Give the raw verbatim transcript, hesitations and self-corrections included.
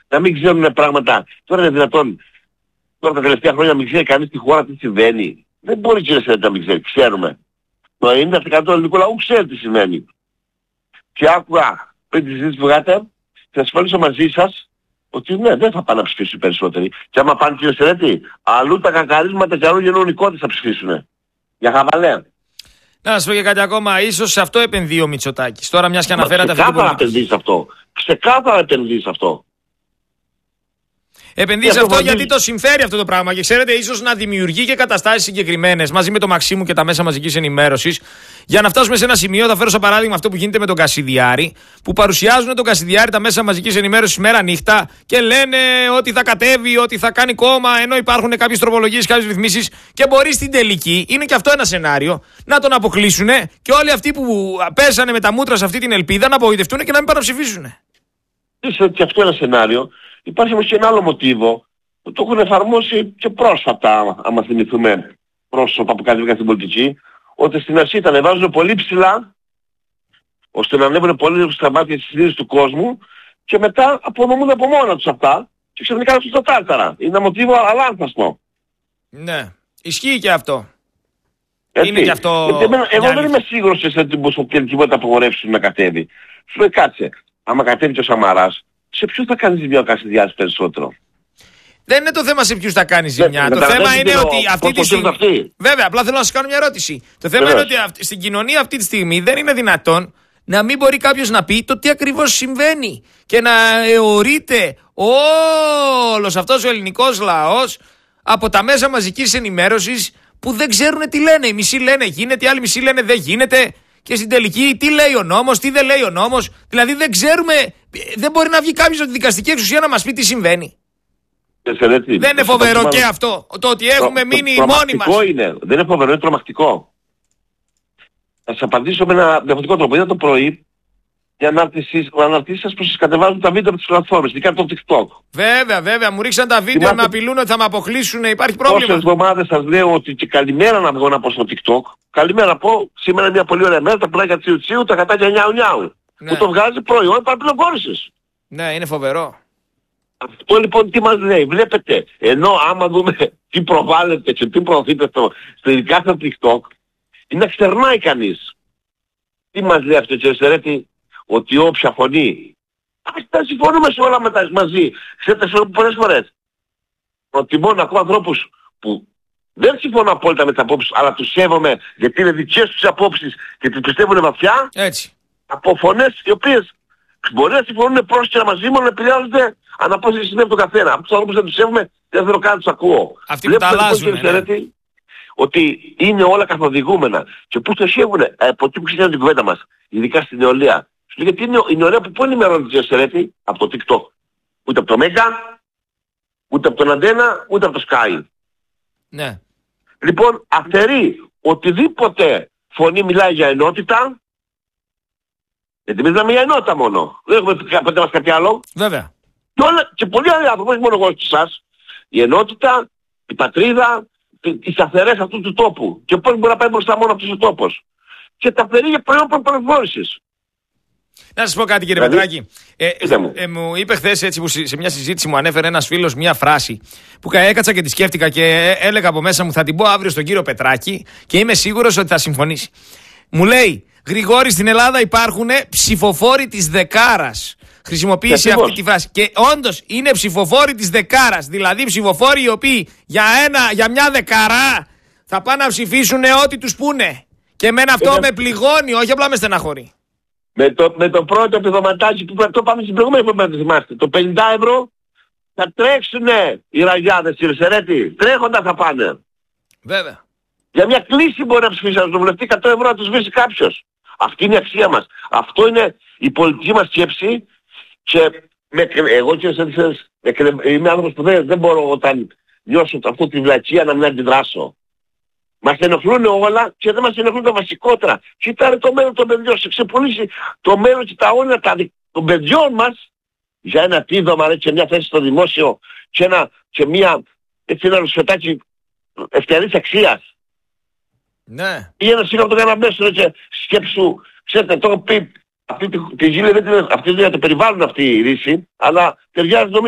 να μην ξέρουν πράγματα. Τώρα είναι δυνατόν, τώρα τα τελευταία χρόνια να μην ξέρει κανείς τη χώρα τι συμβαίνει. Δεν μπορεί και να μην ξέρει, ξέρουμε. Το ενενήντα τοις εκατό του ελληνικού λαού ξέρει τι συμβαίνει. Και άκουγα πριν τη συζήτηση που είχατε, θα συμφωνήσω μαζί σας ότι ναι, δεν θα πάνε να ψηφίσουν οι περισσότεροι. Και άμα πάνε, κύριε Σερέτη, αλλού τα κακαρίσματα και αλλού γεννονικότητες θα ψηφίσουν. Για χαβαλέ. Να σας πω και κάτι ακόμα, ίσως σε αυτό επενδύει ο Μητσοτάκης. Τώρα μιας και αναφέρατε αυτό. Ξεκάθαρα επενδύει σε αυτό. Ξεκάθαρα επενδύει σε αυτό. Επενδύει σε αυτό γιατί βαδίζει. Το συμφέρει αυτό το πράγμα. Και ξέρετε, ίσως να δημιουργεί και καταστάσεις συγκεκριμένες μαζί με το Μαξίμου και τα μέσα μαζικής ενημέρωσης. Για να φτάσουμε σε ένα σημείο, θα φέρω σαν παράδειγμα αυτό που γίνεται με τον Κασιδιάρη, που παρουσιάζουν τον Κασιδιάρη τα μέσα μαζικής ενημέρωσης μέρα νύχτα και λένε ότι θα κατέβει, ότι θα κάνει κόμμα, ενώ υπάρχουν κάποιες τροπολογίες, κάποιες ρυθμίσεις. Και μπορεί στην τελική, είναι και αυτό ένα σενάριο, να τον αποκλείσουν και όλοι αυτοί που πέσανε με τα μούτρα σε αυτή την ελπίδα να απογοητευτούν και να μην παραψηφίσουν. Είσαι και αυτό ένα σενάριο. Υπάρχει όμως και ένα άλλο μοτίβο που το έχουν εφαρμόσει και πρόσφατα, άμα θυμηθούμε πρόσωπα που κατέβηκαν στην πολιτική, ότι στην αρχή τα ανεβάζουν πολύ ψηλά, ώστε να ανέβουν πολύ στα μάτια της συνείδησης του κόσμου και μετά αποδομούν από μόνα τους αυτά και ξαφνικά έρθουν στο τάρταρα. Είναι ένα μοτίβο αλάνθαστο. Ναι, ισχύει και αυτό. Έτσι. Είναι και αυτό... Εμένα, εγώ δεν είμαι σίγουρος σε την ποσοπιαλική που θα απογορεύσουν να κατέβει. Σου λέει κάτσε, άμα κατέβει και ο Σαμαράς, σε ποιους θα κάνει ζημιά ο Κασιδιάρης περισσότερο? Δεν είναι το θέμα σε ποιους θα κάνει ζημιά. Το θέμα είναι ότι αυτή τη στιγμή... Βέβαια, απλά θέλω να σας κάνω μια ερώτηση. Το θέμα είναι ότι στην κοινωνία αυτή τη στιγμή δεν είναι δυνατόν να μην μπορεί κάποιος να πει το τι ακριβώς συμβαίνει και να αιωρείται όλος αυτός ο ελληνικός λαός από τα μέσα μαζικής ενημέρωσης που δεν ξέρουν τι λένε. Οι μισοί λένε γίνεται, οι άλλοι μισοί λένε δεν γίνεται. Και στην τελική, τι λέει ο νόμος, τι δεν λέει ο νόμος. Δηλαδή δεν ξέρουμε, δεν μπορεί να βγει κάποιος από τη δικαστική εξουσία να μας πει τι συμβαίνει. Εσερέτη, δεν είναι φοβερό το και αυτό, το ότι έχουμε τρο, μείνει τρο, μόνοι μας. Είναι. Δεν είναι φοβερό, είναι τρομακτικό. Θα σας απαντήσω με ένα διαφορετικό τρόπο. Είδα το πρωί οι αναρτήσεις σας που σας κατεβάζουν τα βίντεο από τις πλατφόρμες, ειδικά από το TikTok. Βέβαια, βέβαια, μου ρίξαν τα βίντεο, με απειλούν ότι θα με αποκλείσουν, υπάρχει πρόβλημα. Πόσες εβδομάδες σας λέω ότι και καλημέρα να βγω να πω στο TikTok. Καλημέρα να πω, σήμερα είναι μια πολύ ωραία μέρα, τα πουλάκια τσιου τσιου, τα κατάκια νιάου νιάου. Ναι. Που το βγάζει προϊόν παραπληροφόρησης. Ναι, είναι φοβερό. Αυτό λοιπόν τι μας λέει, βλέπετε, ενώ άμα δούμε τι προβάλλεται και τι προωθείται στο, στο ειδικά στο TikTok, είναι να ξερνάει κανείς. Τι μας λέει αυτό, κύριε Σερέτη, ότι όποια φωνή, ας τα συμφωνούμε σε όλα μετά μαζί. Ξέρετε, σε πολλές φορές, προτιμώ να ακούω ανθρώπους που δεν συμφωνώ απόλυτα με τις απόψεις, αλλά τους σέβομαι γιατί είναι δικές τους απόψεις και τις πιστεύουν βαθιά. Έτσι. Από φωνές οι οποίες μπορεί να συμφωνούν πρόσκαιρα μαζί μου, να επηρεάζονται ανά πόση συνέβη τον καθένα. Από τους ανθρώπους δεν τους σέβομαι, δεν θέλω καν να τους ακούω. Αυτοί που τα αλλάζουν, ναι. Ότι είναι όλα καθοδηγούμενα. Και πού στοχεύουνε, από εκεί που ξεκινάνε την κουβέντα μας, ειδικά στην νεολαία. Γιατί είναι η νεολαία που πού ενημερώνεται, κύριε Σερέτη, από το TikTok. Ούτε από το Μέγκα, ούτε από τον Αντένα, ούτε από το Sky. Ναι. Λοιπόν, αφαιρεί οτιδήποτε φωνή μιλάει για ενότητα, γιατί μιλάμε για ενότητα μόνο. Δεν έχουμε ποτέ μας κάτι άλλο. Βέβαια. Και, όλα, και πολλοί άλλοι άνθρωποι, όχι μόνο εγώ και εσάς, η ενότητα, η πατρίδα, οι σταθερές αυτού του τόπου. Και πώς μπορεί να πάει μπροστά μόνο αυτός ο τόπος. Και τα αφαιρεί για προϊόν πληροφόρησης. Να σας πω κάτι, κύριε δηλαδή, Πετράκη. Ε, ε, μου. Ε, μου είπε χθες έτσι που σε μια συζήτηση μου ανέφερε ένας φίλος μια φράση που έκατσα και τη σκέφτηκα και έλεγα από μέσα μου θα την πω αύριο στον κύριο Πετράκη και είμαι σίγουρος ότι θα συμφωνήσει. Μου λέει, Γρηγόρη, στην Ελλάδα υπάρχουν ψηφοφόροι της δεκάρας. Χρησιμοποίησε αυτή τη φράση. Και όντως είναι ψηφοφόροι της δεκάρας. Δηλαδή ψηφοφόροι οι οποίοι για, ένα, για μια δεκαρά θα πάνε να ψηφίσουν ό,τι τους πούνε. Και εμένα αυτό ε, με πληγώνει, όχι απλά με στεναχωρεί. Με το, με το πρώτο επιδοματάκι που το πάμε στην προηγούμενη φορά, θυμάστε. Το πενήντα ευρώ θα τρέξουνε οι ραγιάδες, κύριε Σερέτη. Τρέχοντα θα πάνε. Βέβαια. Για μια κλίση μπορεί να ψηφίσει να τον βουλευτή εκατό ευρώ να του σβήσει κάποιος. Αυτή είναι η αξία μας. Αυτό είναι η πολιτική μας σκέψη. Και με, εγώ και εσείς, είμαι άνθρωπος που δεν, δεν μπορώ όταν νιώσω αυτή τη βλακεία να μην αντιδράσω. Μας ενοχλούν όλα και δεν μας ενοχλούν τα βασικότερα. Κοιτάρε το μέλλον των παιδιών, σε ξεπουλήσει το μέλλον και τα όνειρα των παιδιών μας για ένα πήδομα και μια θέση στο δημόσιο και, ένα, και μια, έτσι ένα ρουσφετάκι ευκαιρής αξίας. Ναι. Ή ένα σύγχρονο το κανένα μέσο και σκέψου, ξέρετε, το έχω πει. Αυτή τη, τη γύλη δεν την, αυτή δεν το περιβάλλουν αυτή η ρίση, αλλά ταιριάζει